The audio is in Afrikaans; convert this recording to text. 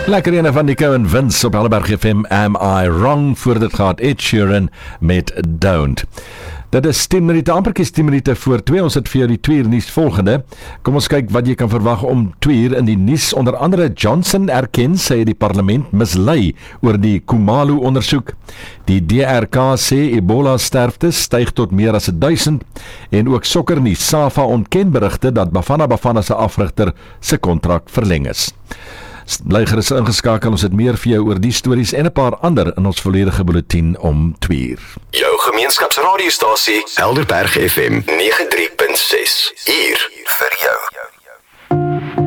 Lekker ene van die Cohen Vince op Helleberg FM, Am I Wrong? Voor dit gaat Ed Sheeran met Don't. Dit is 10 minute, amperkies 10 minute voor 2, ons het vir jou die 2 uur nuus volgende. Kom ons kyk wat jy kan verwag om 2 uur in die nuus. Onder andere Johnson erken sy die parlement mislei oor die Khumalo ondersoek. Die DRK sê Ebola sterfte styg tot meer as 1000 en ook sokkernuus. SAFA ontken berigte dat Bafana se afrigter se kontrak verleng is. Bly gerus ingeskakel, ons het meer vir jou oor die stories en 'n paar ander in ons volledige bulletin om 2 uur. Jou gemeenskapsradiostasie Helderberg FM 93.6 hier vir jou.